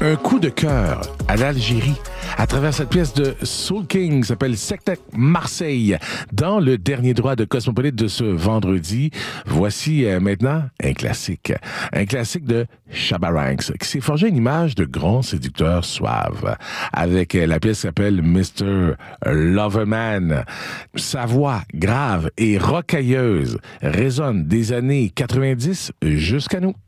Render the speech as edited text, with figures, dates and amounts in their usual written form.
un coup de cœur à l'Algérie à travers cette pièce de Soul King qui s'appelle Sectet Marseille dans le dernier droit de Cosmopolite de ce vendredi. Voici maintenant un classique de Shabba Ranks qui s'est forgé une image de grand séducteur suave avec la pièce qui s'appelle Mr. Loverman. Sa voix grave et rocailleuse résonne des années 90 jusqu'à nous.